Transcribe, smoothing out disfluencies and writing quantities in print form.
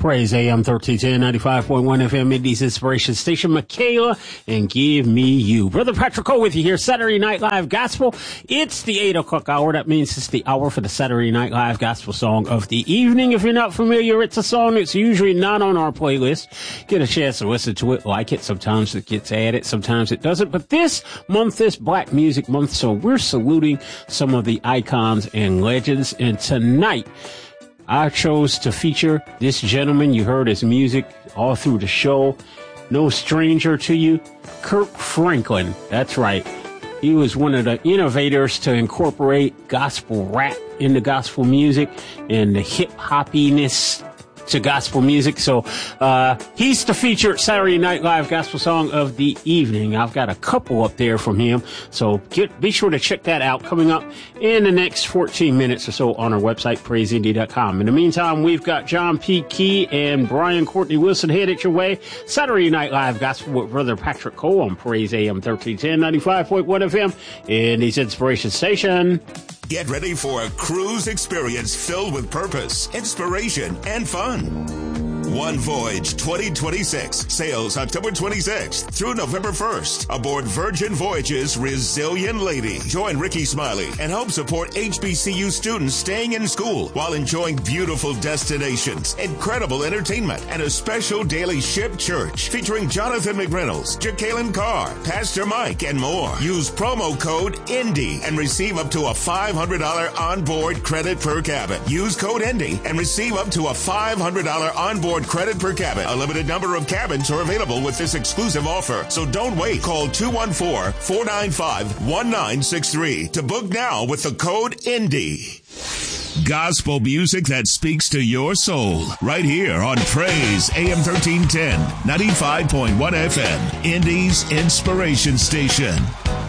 Praise AM 1310, 95.1 FM, Indy's Inspiration Station, Michaela, and Give Me You. Brother Patrick Cole with you here, Saturday Night Live Gospel. It's the 8 o'clock hour. That means it's the hour for the Saturday Night Live Gospel song of the evening. If you're not familiar, it's a song that's usually not on our playlist. Get a chance to listen to it, like it. Sometimes it gets added, sometimes it doesn't. But this month is Black Music Month, so we're saluting some of the icons and legends. And tonight, I chose to feature this gentleman. You heard his music all through the show. No stranger to you, Kirk Franklin. That's right. He was one of the innovators to incorporate gospel rap into gospel music and the hip-hoppiness to gospel music. So he's the featured Saturday Night Live gospel song of the evening. I've got a couple up there from him, so be sure to check that out coming up in the next 14 minutes or so on our website, praiseindy.com. In the meantime, we've got John P. Key and Brian Courtney Wilson headed your way. Saturday Night Live gospel with Brother Patrick Cole on Praise AM 1310, 95.1 FM in his Inspiration Station. Get ready for a cruise experience filled with purpose, inspiration, and fun. One Voyage 2026 sails October 26th through November 1st aboard Virgin Voyages Resilient Lady. Join Ricky Smiley and help support HBCU students staying in school while enjoying beautiful destinations, incredible entertainment, and a special daily ship church featuring Jonathan McReynolds, Jacqueline Carr, Pastor Mike, and more. Use promo code INDY and receive up to a $500 onboard credit per cabin. Use code INDY and receive up to a $500 onboard credit per cabin. A limited number of cabins are available with this exclusive offer, so don't wait. Call 214-495-1963 to book now with the code INDY. Gospel music that speaks to your soul, right here on Praise AM 1310, 95.1 FM, Indy's Inspiration Station.